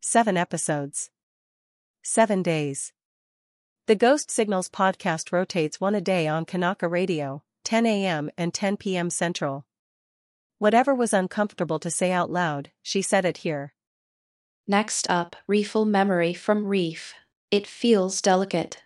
7 episodes. 7 days. The Ghost Signals podcast rotates one a day on Kanaka Radio, 10 a.m. and 10 p.m. Central. Whatever was uncomfortable to say out loud, she said it here. Next up, Reeful Memory from Reef. It feels delicate.